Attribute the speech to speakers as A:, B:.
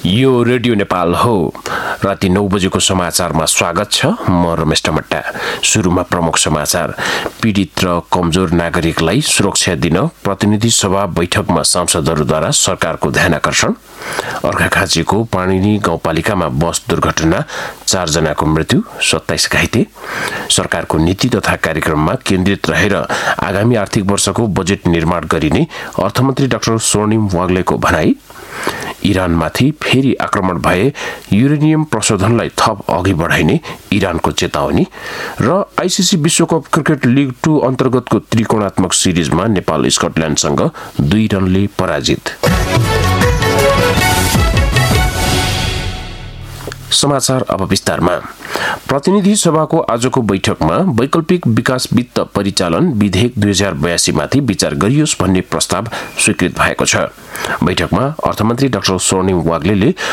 A: यो रेडियो नेपाल हो। राति 9 बजेको समाचारमा स्वागत छ। म रमेश टमट्टा। सुरुमा प्रमुख समाचार। पीडित र कमजोर नागरिकलाई सुरक्षा दिन प्रतिनिधि सभा बैठकमा सांसदहरूद्वारा सरकारको ध्यानाकर्षण। अर्घाखाँचीको पाणिनी गाउँपालिकामा बस दुर्घटना, 4 जनाको मृत्यु, 27 घाइते। सरकारको नीति तथा कार्यक्रममा केन्द्रित रहेर आगामी आर्थिक वर्षको बजेट निर्माण गरिने अर्थमन्त्री डाक्टर स्वर्णिम वाग्लेको भनाई। इरानमाथि फेरि आक्रमण भए युरेनियम प्रशोधनलाई थप अघि बढाइने इरानको चेतावनी र आईसीसी विश्वकप क्रिकेट लिग 2 अन्तर्गतको त्रिकोणात्मक सिरिजमा नेपाल स्कटल्याण्डसँग 2 रनले पराजित। समाचार अब विस्तारमा। प्रतिनिधि सभाको आजको बैठकमा वैकल्पिक विकास वित्त परिचालन विधेयक 2082 माथि विचार गरियोस् भन्ने प्रस्ताव स्वीकृत भएको छ। बैठकमा अर्थमन्त्री डाक्टर स्वर्णिम वाग्लेले